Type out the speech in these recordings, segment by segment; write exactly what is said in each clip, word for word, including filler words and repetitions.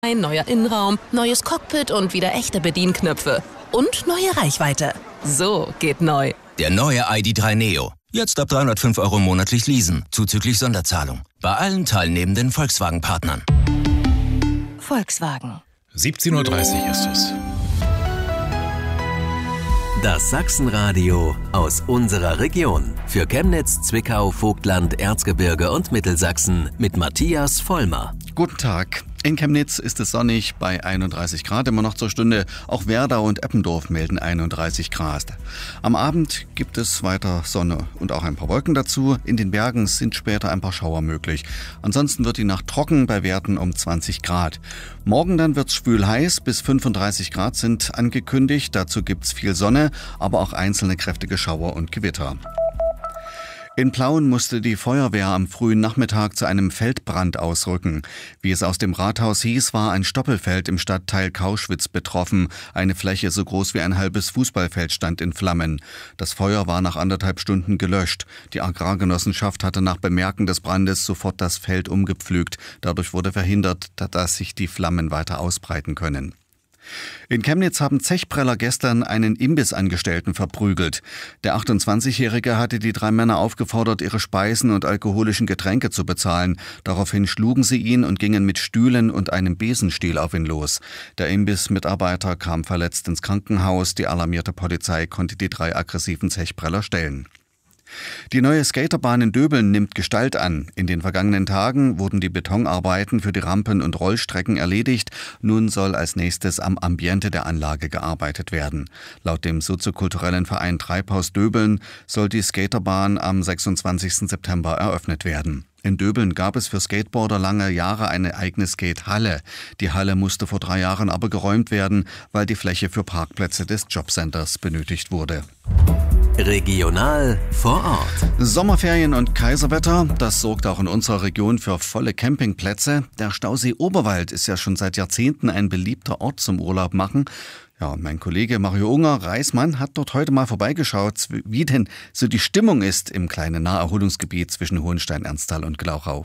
Ein neuer Innenraum, neues Cockpit und wieder echte Bedienknöpfe. Und neue Reichweite. So geht neu. Der neue I D drei Neo. Jetzt ab dreihundertfünf Euro monatlich leasen, zuzüglich Sonderzahlung. Bei allen teilnehmenden Volkswagen-Partnern. Volkswagen. siebzehn Uhr dreißig ist es. Das Sachsenradio aus unserer Region. Für Chemnitz, Zwickau, Vogtland, Erzgebirge und Mittelsachsen mit Matthias Vollmer. Guten Tag. In Chemnitz ist es sonnig bei einunddreißig Grad immer noch zur Stunde. Auch Werdau und Eppendorf melden einunddreißig Grad. Am Abend gibt es weiter Sonne und auch ein paar Wolken dazu. In den Bergen sind später ein paar Schauer möglich. Ansonsten wird die Nacht trocken bei Werten um zwanzig Grad. Morgen dann wird's schwül heiß, bis fünfunddreißig Grad sind angekündigt. Dazu gibt's viel Sonne, aber auch einzelne kräftige Schauer und Gewitter. In Plauen musste die Feuerwehr am frühen Nachmittag zu einem Feldbrand ausrücken. Wie es aus dem Rathaus hieß, war ein Stoppelfeld im Stadtteil Kauschwitz betroffen. Eine Fläche so groß wie ein halbes Fußballfeld stand in Flammen. Das Feuer war nach anderthalb Stunden gelöscht. Die Agrargenossenschaft hatte nach Bemerken des Brandes sofort das Feld umgepflügt. Dadurch wurde verhindert, dass sich die Flammen weiter ausbreiten können. In Chemnitz haben Zechpreller gestern einen Imbissangestellten verprügelt. Der achtundzwanzigjährige hatte die drei Männer aufgefordert, ihre Speisen und alkoholischen Getränke zu bezahlen. Daraufhin schlugen sie ihn und gingen mit Stühlen und einem Besenstiel auf ihn los. Der Imbissmitarbeiter kam verletzt ins Krankenhaus. Die alarmierte Polizei konnte die drei aggressiven Zechpreller stellen. Die neue Skaterbahn in Döbeln nimmt Gestalt an. In den vergangenen Tagen wurden die Betonarbeiten für die Rampen und Rollstrecken erledigt. Nun soll als nächstes am Ambiente der Anlage gearbeitet werden. Laut dem soziokulturellen Verein Treibhaus Döbeln soll die Skaterbahn am sechsundzwanzigsten September eröffnet werden. In Döbeln gab es für Skateboarder lange Jahre eine eigene Skatehalle. Die Halle musste vor drei Jahren aber geräumt werden, weil die Fläche für Parkplätze des Jobcenters benötigt wurde. Regional vor Ort. Sommerferien und Kaiserwetter, das sorgt auch in unserer Region für volle Campingplätze. Der Stausee Oberwald ist ja schon seit Jahrzehnten ein beliebter Ort zum Urlaub machen. Ja, und mein Kollege Mario Unger, Reismann, hat dort heute mal vorbeigeschaut, wie denn so die Stimmung ist im kleinen Naherholungsgebiet zwischen Hohenstein-Ernsthal und Glauchau.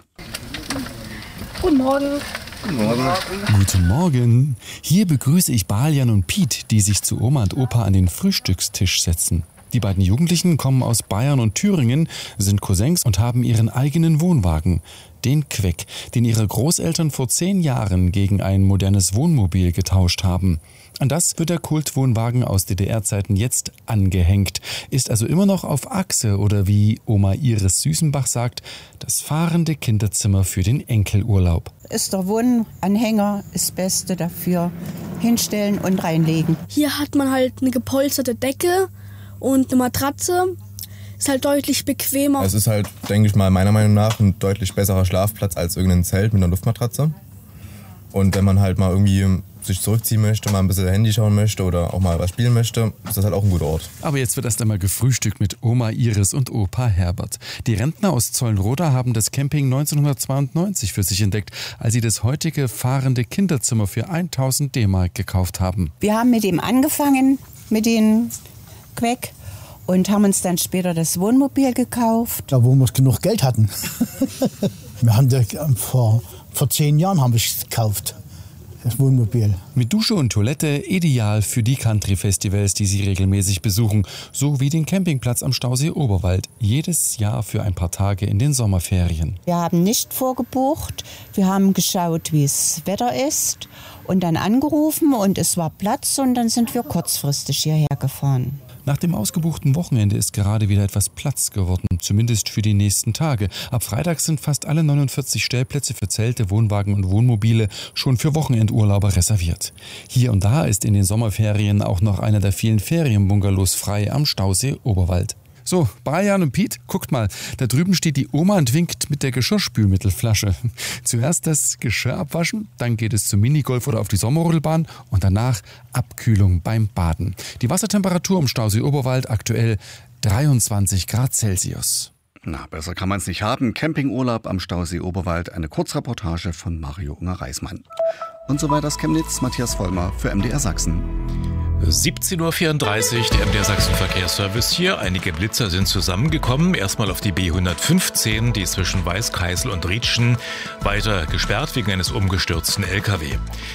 Guten Morgen. Guten Morgen. Guten Morgen. Hier begrüße ich Balian und Piet, die sich zu Oma und Opa an den Frühstückstisch setzen. Die beiden Jugendlichen kommen aus Bayern und Thüringen, sind Cousins und haben ihren eigenen Wohnwagen, den Queck, den ihre Großeltern vor zehn Jahren gegen ein modernes Wohnmobil getauscht haben. An das wird der Kultwohnwagen aus D D R-Zeiten jetzt angehängt, ist also immer noch auf Achse oder wie Oma Iris Süßenbach sagt, das fahrende Kinderzimmer für den Enkelurlaub. Ist der Wohnanhänger das Beste dafür, hinstellen und reinlegen. Hier hat man halt eine gepolsterte Decke und eine Matratze. Ist halt deutlich bequemer. Es ist halt, denke ich mal, meiner Meinung nach ein deutlich besserer Schlafplatz als irgendein Zelt mit einer Luftmatratze. Und wenn man halt mal irgendwie sich zurückziehen möchte, mal ein bisschen Handy schauen möchte oder auch mal was spielen möchte, ist das halt auch ein guter Ort. Aber jetzt wird erst einmal gefrühstückt mit Oma Iris und Opa Herbert. Die Rentner aus Zollenroda haben das Camping neunzehnhundertzweiundneunzig für sich entdeckt, als sie das heutige fahrende Kinderzimmer für tausend D-Mark gekauft haben. Wir haben mit ihm angefangen, mit dem Queck, und haben uns dann später das Wohnmobil gekauft. Da wo wir genug Geld hatten. Wir haben das vor, vor zehn Jahren haben wir es gekauft. Das Wohnmobil. Mit Dusche und Toilette ideal für die Country-Festivals, die Sie regelmäßig besuchen, so wie den Campingplatz am Stausee Oberwald, jedes Jahr für ein paar Tage in den Sommerferien. Wir haben nicht vorgebucht, wir haben geschaut, wie es Wetter ist und dann angerufen und es war Platz und dann sind wir kurzfristig hierher gefahren. Nach dem ausgebuchten Wochenende ist gerade wieder etwas Platz geworden, zumindest für die nächsten Tage. Ab Freitag sind fast alle neunundvierzig Stellplätze für Zelte, Wohnwagen und Wohnmobile schon für Wochenendurlauber reserviert. Hier und da ist in den Sommerferien auch noch einer der vielen Ferienbungalows frei am Stausee Oberwald. So, Balian und Piet, guckt mal, da drüben steht die Oma und winkt mit der Geschirrspülmittelflasche. Zuerst das Geschirr abwaschen, dann geht es zum Minigolf oder auf die Sommerrodelbahn und danach Abkühlung beim Baden. Die Wassertemperatur am Stausee Oberwald aktuell dreiundzwanzig Grad Celsius. Na, besser kann man es nicht haben. Campingurlaub am Stausee Oberwald, eine Kurzreportage von Mario Unger-Reismann. Und soweit aus Chemnitz, Matthias Vollmer für M D R Sachsen. siebzehn Uhr vierunddreißig, der M D R Sachsen Verkehrsservice hier. Einige Blitzer sind zusammengekommen. Erstmal auf die B hundertfünfzehn, die zwischen Weißkreisel und Rietschen weiter gesperrt wegen eines umgestürzten L K W.